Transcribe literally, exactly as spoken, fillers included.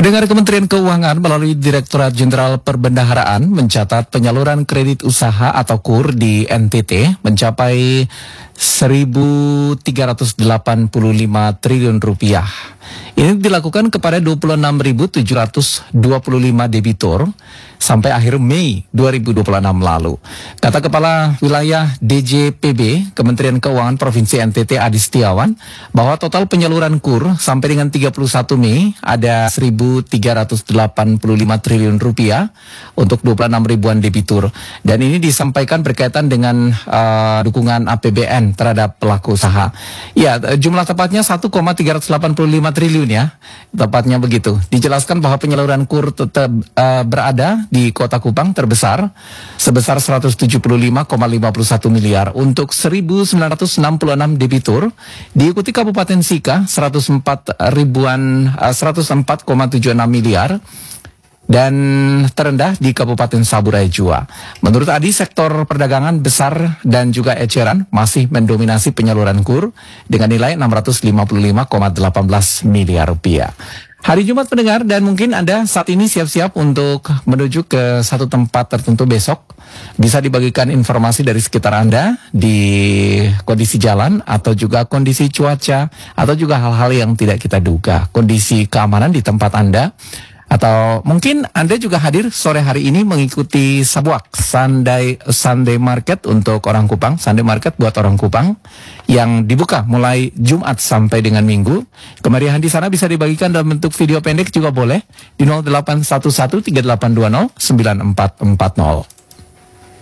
Pendengar, Kementerian Keuangan melalui Direktorat Jenderal Perbendaharaan mencatat penyaluran kredit usaha atau K U R di N T T mencapai seribu tiga ratus delapan puluh lima triliun rupiah. Ini dilakukan kepada dua puluh enam ribu tujuh ratus dua puluh lima debitur sampai akhir Mei dua ribu dua puluh enam lalu. Kata Kepala Wilayah D J P B Kementerian Keuangan Provinsi N T T Adi Setiawan bahwa total penyaluran K U R sampai dengan tiga puluh satu Mei ada seribu tiga ratus delapan puluh lima triliun rupiah untuk dua puluh enam ribuan debitur. Dan ini disampaikan berkaitan dengan uh, dukungan A P B N terhadap pelaku usaha. Ya, jumlah tepatnya satu koma tiga delapan lima triliun ya, tepatnya begitu. Dijelaskan bahwa penyaluran K U R tetap uh, berada di Kota Kupang terbesar sebesar seratus tujuh puluh lima koma lima satu miliar untuk seribu sembilan ratus enam puluh enam debitur, diikuti Kabupaten Sika seratus empat ribuan uh, seratus empat koma tujuh enam miliar. Dan terendah di Kabupaten Saburai Jua. Menurut Adi, sektor perdagangan besar dan juga eceran masih mendominasi penyaluran K U R dengan nilai enam ratus lima puluh lima koma satu delapan miliar rupiah. Hari Jumat, pendengar, dan mungkin Anda saat ini siap-siap untuk menuju ke satu tempat tertentu besok. Bisa dibagikan informasi dari sekitar Anda di kondisi jalan atau juga kondisi cuaca atau juga hal-hal yang tidak kita duga. Kondisi keamanan di tempat Anda. Atau mungkin Anda juga hadir sore hari ini mengikuti Sabuak Sunday, Sunday Market untuk orang Kupang, Sunday Market buat orang Kupang yang dibuka mulai Jumat sampai dengan Minggu. Kemeriahan di sana bisa dibagikan dalam bentuk video pendek juga boleh di nol delapan satu satu tiga delapan dua nol sembilan empat empat nol.